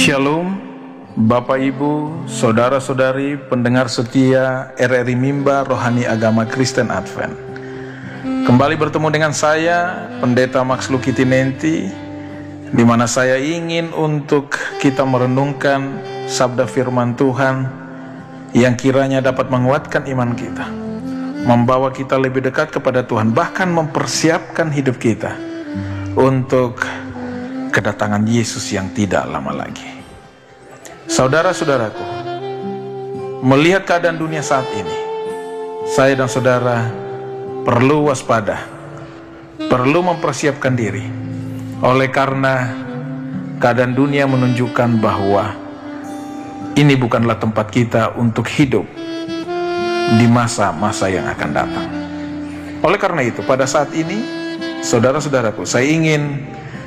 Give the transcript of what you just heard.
Shalom, Bapak Ibu, Saudara-saudari, pendengar setia RRI Mimbar Rohani Agama Kristen Advent. Kembali bertemu dengan saya, Pendeta Max Lucky Tinenti, di mana saya ingin untuk kita merenungkan sabda firman Tuhan yang kiranya dapat menguatkan iman kita, membawa kita lebih dekat kepada Tuhan, bahkan mempersiapkan hidup kita untuk kedatangan Yesus yang tidak lama lagi. Saudara-saudaraku, melihat keadaan dunia saat ini, saya dan saudara perlu waspada, perlu mempersiapkan diri. Oleh karena keadaan dunia menunjukkan bahwa ini bukanlah tempat kita untuk hidup di masa-masa yang akan datang. Oleh karena itu, pada saat ini, saudara-saudaraku, saya ingin